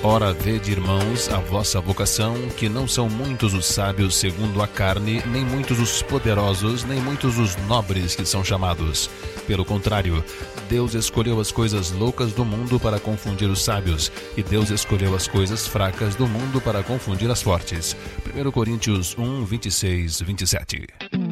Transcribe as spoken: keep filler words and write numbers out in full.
Ora, vede, irmãos, a vossa vocação, que não são muitos os sábios segundo a carne, nem muitos os poderosos, nem muitos os nobres que são chamados. Pelo contrário, Deus escolheu as coisas loucas do mundo para confundir os sábios, e Deus escolheu as coisas fracas do mundo para confundir as fortes. primeira Coríntios um, vinte e seis, vinte e sete.